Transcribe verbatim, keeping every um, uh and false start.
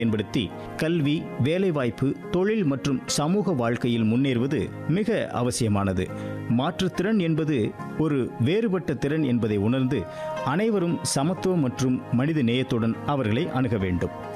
பயன்படுத்தி கல்வி, வேலைவாய்ப்பு, தொழில் மற்றும் சமூக வாழ்க்கையில் முன்னேறுவது மிக அவசியமானது. மாற்றுத்திறன் என்பது ஒரு வேறுபட்ட திறன் என்பதை உணர்ந்து அனைவரும் சமத்துவம் மற்றும் மனித நேயத்துடன் அவர்களை அணுக வேண்டும்.